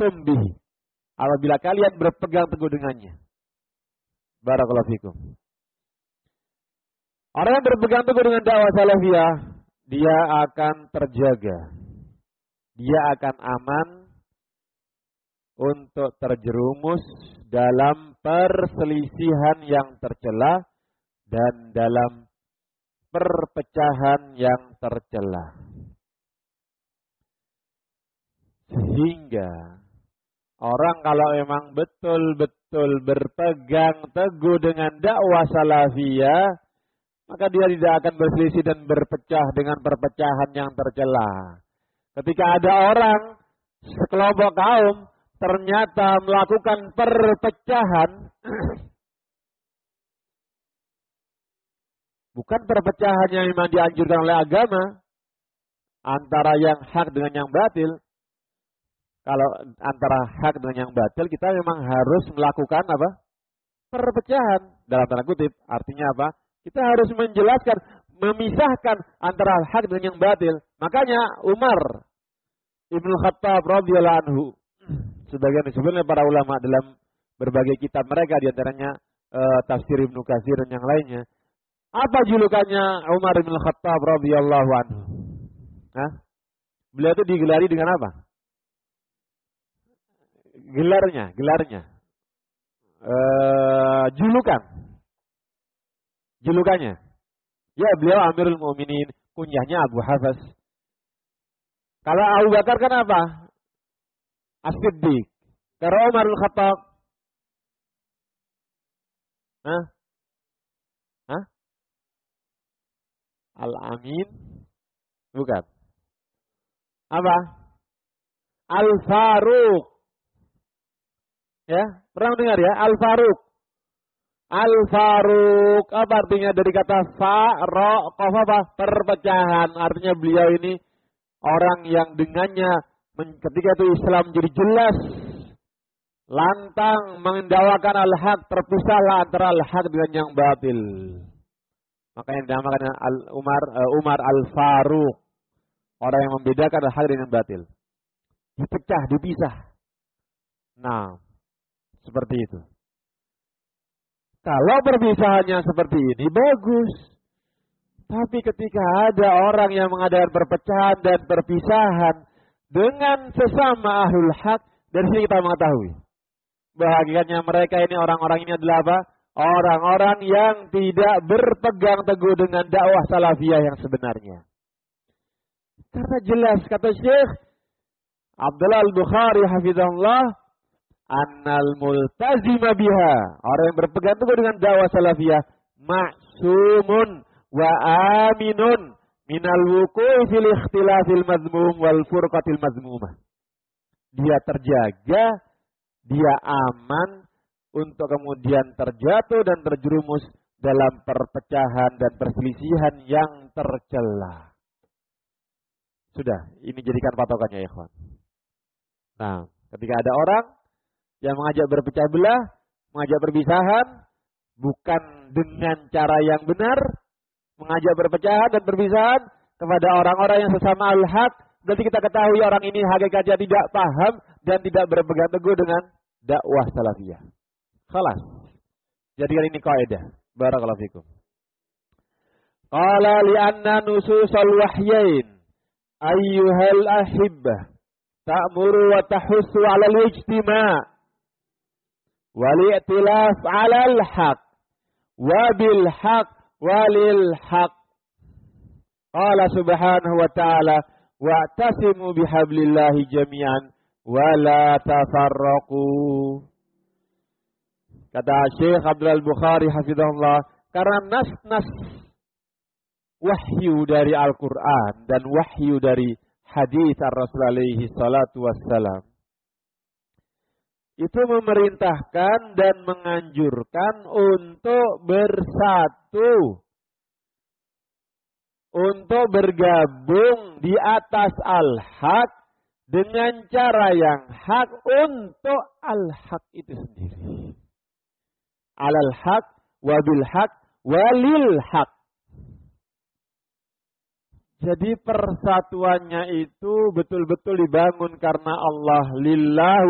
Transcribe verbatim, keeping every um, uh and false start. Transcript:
tamassaktum bihi. Apabila kalian berpegang teguh dengannya. Barakallahu fikum. Orang yang berpegang teguh dengan dakwah salafiyah, dia akan terjaga. Dia akan aman untuk terjerumus dalam perselisihan yang tercela dan dalam perpecahan yang tercela. Sehingga orang kalau memang betul-betul berpegang teguh dengan dakwah salafiyah, maka dia tidak akan berselisih dan berpecah dengan perpecahan yang tercela. Ketika ada orang, sekelompok kaum, ternyata melakukan perpecahan, bukan perpecahan yang memang dianjurkan oleh agama, antara yang hak dengan yang batil. Kalau antara hak dengan yang batil, kita memang harus melakukan apa? Perpecahan. Dalam tanda kutip, artinya apa? Kita harus menjelaskan, memisahkan antara hak dengan yang batil. Makanya Umar Ibnu Khattab radhiyallahu anhu, sebagian disebut oleh para ulama dalam berbagai kitab mereka, diantaranya uh, tafsir Ibnu Katsir dan yang lainnya. Apa julukannya Umar Ibnu Khattab radhiyallahu anhu? Hah? Beliau itu digelari dengan apa? Gelarnya, gelarnya. Uh, julukan. Julukannya. Ya, beliau Amirul Mukminin, kunyahnya Abu Hafs. Kalau Abu Bakar kan apa? As-Siddiq. Kalau Umar Al-Khattab. Hah? Hah? Al-Amin? Bukan. Apa? Al-Faruq. Ya, pernah dengar ya? Al-Faruq. Al-Faruq. Apa artinya dari kata fa-ro, qaf apa? Perpecahan. Artinya beliau ini orang yang dengannya ketika itu Islam jadi jelas, lantang mendakwakan al-haq, terpisahlah antara al-haq dengan yang batil. Makanya dinamakan Al-Umar uh, Umar Al-Faruq. Orang yang membedakan al-haq dengan batil. Dipecah, dipisah. Nah, seperti itu. Kalau perpisahannya seperti ini bagus. Tapi ketika ada orang yang mengadakan perpecahan dan perpisahan dengan sesama ahlul haq, dari sini kita mengetahui bahwa hakikatnya mereka ini, orang-orang ini adalah apa? Orang-orang yang tidak berpegang teguh dengan dakwah salafiyah yang sebenarnya. Karena jelas kata Syekh Abdullah Al-Bukhari hafizahullah, annal multazima biha, orang yang berpegang teguh dengan dakwah salafiyah, ma'sumun wa aminun minal wuqu'i fil ikhtilafil mazmum wal furqatil mazmumah. Dia terjaga, dia aman untuk kemudian terjatuh dan terjerumus dalam perpecahan dan perselisihan yang tercela. Sudah, ini jadikan patokannya ya ikhwan. Nah, ketika ada orang yang mengajak berpecah belah, mengajak perpisahan, bukan dengan cara yang benar, mengajak perpecahan dan perpisahan kepada orang-orang yang sesama al-haq, berarti kita ketahui orang ini hakikatnya tidak paham dan tidak berpegang teguh dengan dakwah salafiyah. Khalas. Jadikan ini kaidah. Barakallahu fikum. Qala li'anna nususal wahyain ayyuhal ahibbah ta'muru wa tahussu 'ala al-ijtima' wal i'tilaf 'ala al-haq wa bil haq walil haq. Qala subhanahu wa ta'ala wa'tasimu bihablillahi jami'an wa la tafarraqu. Kata Syekh Abdul Bukhari hafizahullah, karena nas-nas wahyu dari Al-Quran dan wahyu dari hadis Ar-Rasul alaihi salatu wassalam itu memerintahkan dan menganjurkan untuk bersatu, untuk bergabung di atas al-haq dengan cara yang hak untuk al-haq itu sendiri. Alal haq, wabil haq, walil haq. Jadi persatuannya itu betul-betul dibangun karena Allah, lillah